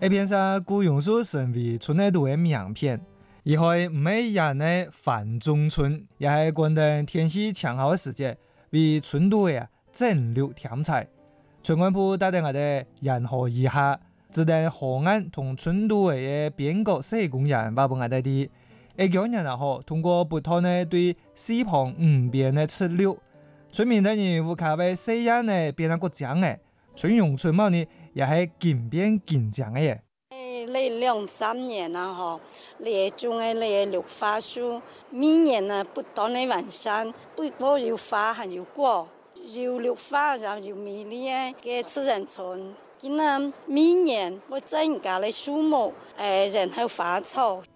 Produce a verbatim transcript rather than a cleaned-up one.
一篇是古榕樹成為村內度嘅名片，而係唔係人嘅繁中村，也係關於天氣晴好嘅時節，為村度嘅整綠添彩。村管部帶領我哋沿河而下，指定河岸同村度嘅邊角小公園，包括我哋啲一家人也好，通過不斷嘅對四旁五邊嘅植綠，村民等人會靠喺西岸嘅變得個長嘅，村容村貌呢也係漸變漸長嘅。 誒，嚟兩三年啦，嗬，嚟種嘅嚟綠化樹，每年啊不斷嘅完善，不過有花還有果。有綠化，然後有美麗嘅自然村。今日每年會增加嘅樹木，誒，然後花草。